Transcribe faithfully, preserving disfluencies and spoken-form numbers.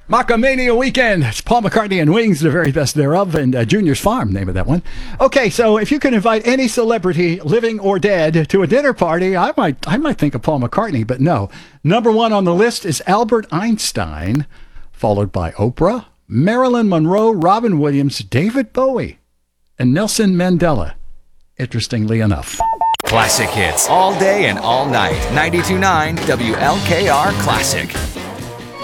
Macamania Weekend. It's Paul McCartney and Wings, the very best thereof, and uh, Junior's Farm, name of that one. Okay, so if you could invite any celebrity, living or dead, to a dinner party, I might, I might think of Paul McCartney, but no. Number one on the list is Albert Einstein, followed by Oprah, Marilyn Monroe, Robin Williams, David Bowie, and Nelson Mandela, interestingly enough. Classic hits all day and all night. ninety-two point nine W L K R Classic.